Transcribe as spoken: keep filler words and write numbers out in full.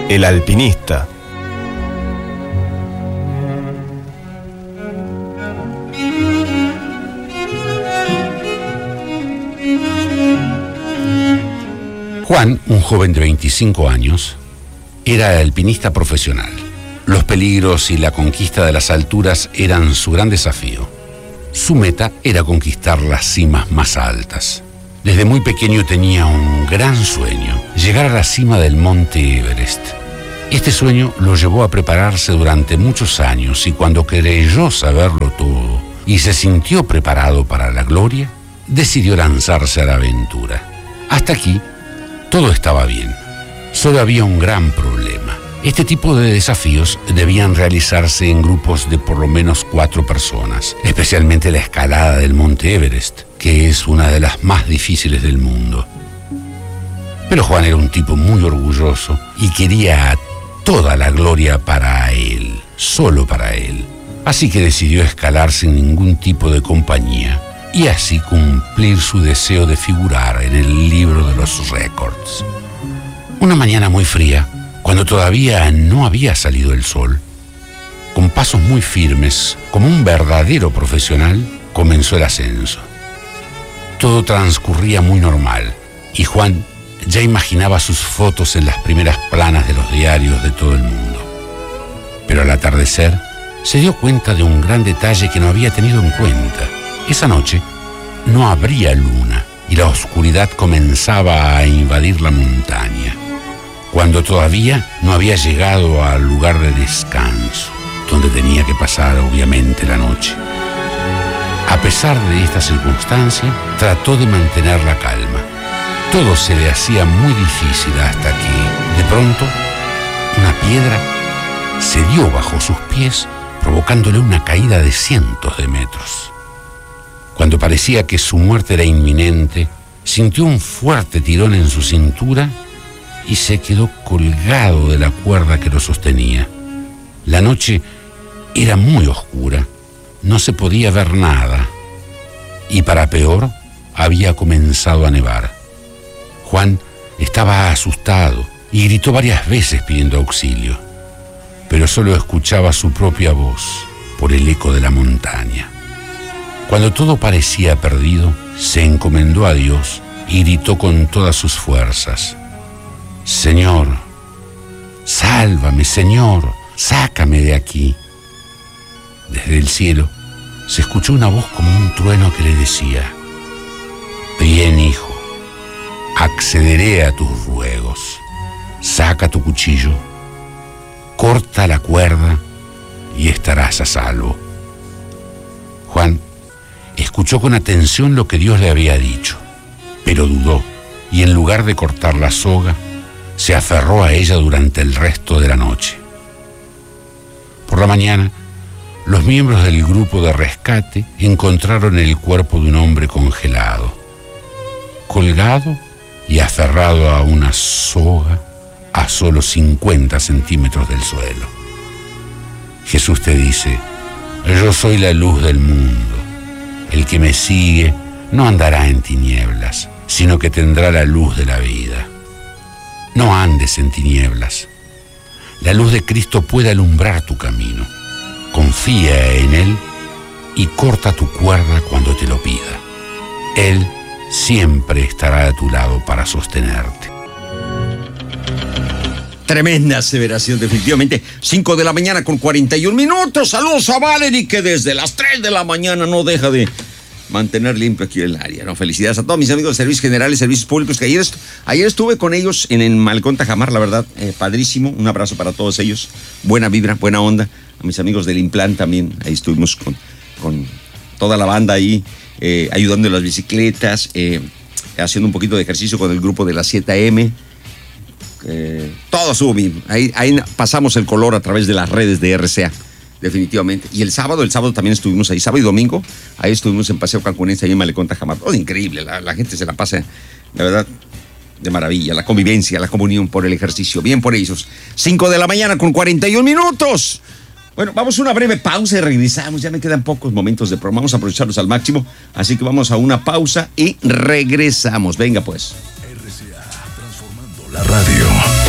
El alpinista. Juan, un joven de veinticinco años, era alpinista profesional. Los peligros y la conquista de las alturas eran su gran desafío. Su meta era conquistar las cimas más altas. Desde muy pequeño tenía un gran sueño, llegar a la cima del monte Everest. Este sueño lo llevó a prepararse durante muchos años y cuando creyó saberlo todo y se sintió preparado para la gloria, decidió lanzarse a la aventura. Hasta aquí, todo estaba bien. Solo había un gran problema. Este tipo de desafíos debían realizarse en grupos de por lo menos cuatro personas, especialmente la escalada del monte Everest, que es una de las más difíciles del mundo. Pero Juan era un tipo muy orgulloso y quería toda la gloria para él, solo para él. Así que decidió escalar sin ningún tipo de compañía y así cumplir su deseo de figurar en el libro de los récords. Una mañana muy fría, cuando todavía no había salido el sol, con pasos muy firmes, como un verdadero profesional, comenzó el ascenso. Todo transcurría muy normal y Juan ya imaginaba sus fotos en las primeras planas de los diarios de todo el mundo. Pero al atardecer se dio cuenta de un gran detalle que no había tenido en cuenta. Esa noche no habría luna y la oscuridad comenzaba a invadir la montaña, cuando todavía no había llegado al lugar de descanso, donde tenía que pasar obviamente la noche. A pesar de esta circunstancia, trató de mantener la calma. Todo se le hacía muy difícil hasta que, de pronto, una piedra se dio bajo sus pies, provocándole una caída de cientos de metros. Cuando parecía que su muerte era inminente, sintió un fuerte tirón en su cintura y se quedó colgado de la cuerda que lo sostenía. La noche era muy oscura, no se podía ver nada y para peor, había comenzado a nevar. Juan estaba asustado y gritó varias veces pidiendo auxilio, pero solo escuchaba su propia voz por el eco de la montaña. Cuando todo parecía perdido, se encomendó a Dios y gritó con todas sus fuerzas: Señor, sálvame, Señor, sácame de aquí. Desde el cielo se escuchó una voz como un trueno que le decía: Bien, hijo, accederé a tus ruegos. Saca tu cuchillo, corta la cuerda y estarás a salvo. Juan escuchó con atención lo que Dios le había dicho, pero dudó y en lugar de cortar la soga, se aferró a ella durante el resto de la noche. Por la mañana, los miembros del grupo de rescate encontraron el cuerpo de un hombre congelado, colgado y aferrado a una soga a solo cincuenta centímetros del suelo. Jesús te dice: yo soy la luz del mundo. El que me sigue no andará en tinieblas, sino que tendrá la luz de la vida. No andes en tinieblas. La luz de Cristo puede alumbrar tu camino. Confía en Él y corta tu cuerda cuando te lo pida. Él siempre estará a tu lado para sostenerte. Tremenda aseveración, definitivamente. cinco de la mañana con cuarenta y un minutos. Saludos a Valerie, que desde las tres de la mañana no deja de mantener limpio aquí el área, ¿no? Felicidades a todos mis amigos de Servicios Generales, Servicios Públicos, que ayer, est- ayer estuve con ellos en el Malecón Tajamar, la verdad, eh, padrísimo. Un abrazo para todos ellos. Buena vibra, buena onda. A mis amigos del Implant también, ahí estuvimos con, con toda la banda ahí, eh, ayudando en las bicicletas, eh, haciendo un poquito de ejercicio con el grupo de la siete eme. Eh, todo estuvo bien. Ahí, ahí pasamos el color a través de las redes de R C A, definitivamente. Y el sábado, el sábado también estuvimos ahí, sábado y domingo, ahí estuvimos en Paseo Cancunense, ahí en Malecón Tajamar. Todo increíble, la, la gente se la pasa, la verdad, de maravilla. La convivencia, la comunión por el ejercicio, bien por ellos. cinco de la mañana con cuarenta y un minutos. Bueno, vamos a una breve pausa y regresamos. Ya me quedan pocos momentos de programa, vamos a aprovecharlos al máximo. Así que vamos a una pausa y regresamos. Venga pues. R C A, transformando la radio.